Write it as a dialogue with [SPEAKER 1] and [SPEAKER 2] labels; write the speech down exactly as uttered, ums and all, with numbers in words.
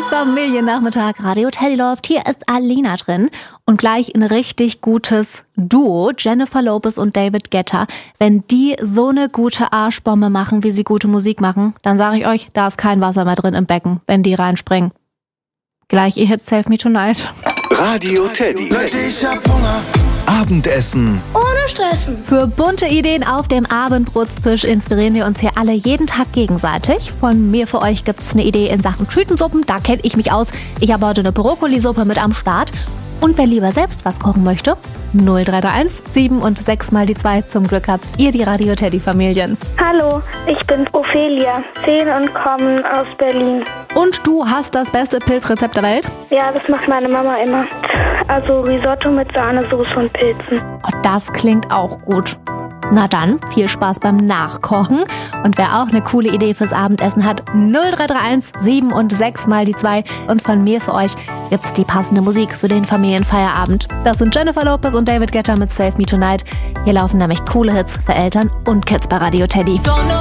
[SPEAKER 1] Familiennachmittag, Radio Teddy läuft. Hier ist Alina drin und gleich ein richtig gutes Duo, Jennifer Lopez und David Guetta. Wenn die so eine gute Arschbombe machen, wie sie gute Musik machen, dann sage ich euch, da ist kein Wasser mehr drin im Becken, wenn die reinspringen. Gleich ihr Hit Save Me Tonight.
[SPEAKER 2] Radio Teddy. Ich hab Hunger. Abendessen
[SPEAKER 3] ohne Stressen.
[SPEAKER 1] Für bunte Ideen auf dem Abendbrotstisch inspirieren wir uns hier alle jeden Tag gegenseitig. Von mir für euch gibt's eine Idee in Sachen Tütensuppen, da kenne ich mich aus. Ich habe heute eine Brokkolisuppe mit am Start. Und wer lieber selbst was kochen möchte, null drei drei eins sieben und sechs mal die zwei. Zum Glück habt ihr die Radio Teddy Familien.
[SPEAKER 3] Hallo, ich bin Ophelia, zehn und komme aus Berlin.
[SPEAKER 1] Und du hast das beste Pilzrezept der Welt?
[SPEAKER 3] Ja, das macht meine Mama immer. Also Risotto mit Sahnesoße und Pilzen.
[SPEAKER 1] Oh, das klingt auch gut. Na dann, viel Spaß beim Nachkochen. Und wer auch eine coole Idee fürs Abendessen hat, null drei drei eins sieben und sechs mal die zwei. Und von mir für euch gibt's die passende Musik für den Familienfeierabend. Das sind Jennifer Lopez und David Guetta mit Save Me Tonight. Hier laufen nämlich coole Hits für Eltern und Kids bei Radio Teddy.